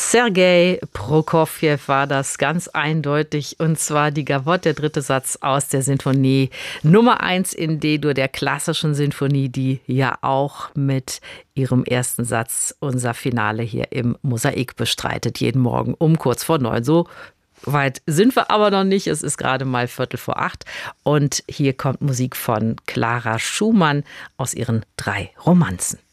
Sergei Prokofjew war das ganz eindeutig, und zwar die Gavotte, der dritte Satz aus der Sinfonie Nummer 1 in D-Dur, der klassischen Sinfonie, die ja auch mit ihrem ersten Satz unser Finale hier im Mosaik bestreitet, jeden Morgen um kurz vor 9. So weit sind wir aber noch nicht. Es ist gerade mal 7:45 und hier kommt Musik von Clara Schumann aus ihren 3 Romanzen.